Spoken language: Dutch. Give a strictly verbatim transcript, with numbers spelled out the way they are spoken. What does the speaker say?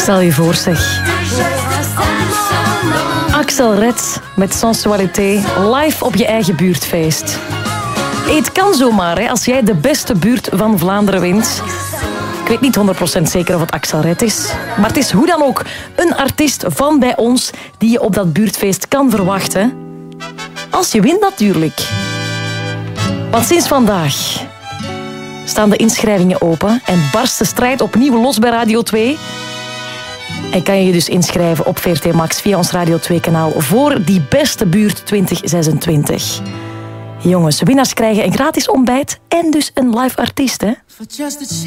Stel je voor, zeg. Axel Red met Sensualité live op je eigen buurtfeest. Hey, het kan zomaar, hè, als jij de beste buurt van Vlaanderen wint. Ik weet niet honderd procent zeker of het Axel Red is. Maar het is hoe dan ook een artiest van bij ons die je op dat buurtfeest kan verwachten. Als je wint natuurlijk. Want sinds vandaag staan de inschrijvingen open en barst de strijd opnieuw los bij Radio twee. En kan je je dus inschrijven op V R T Max via ons Radio twee kanaal voor die beste buurt twintig zesentwintig. Jongens, winnaars krijgen een gratis ontbijt en dus een live artiest, hè?